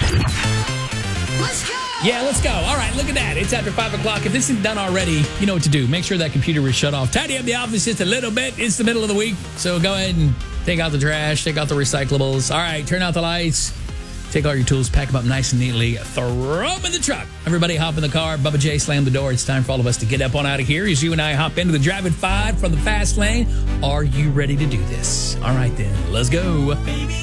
Let's go! Yeah, let's go. All right, look at that. It's after 5 o'clock. If this isn't done already, you know what to do. Make sure that computer is shut off. Tidy up the office just a little bit. It's the middle of the week, so go ahead and take out the trash, take out the recyclables. All right, turn out the lights. Take all your tools, pack them up nice and neatly, throw them in the truck. Everybody hop in the car. Bubba J, slam the door. It's time for all of us to get up on out of here as you and I hop into the Driving 5 from the fast lane. Are you ready to do this? All right, then. Let's go.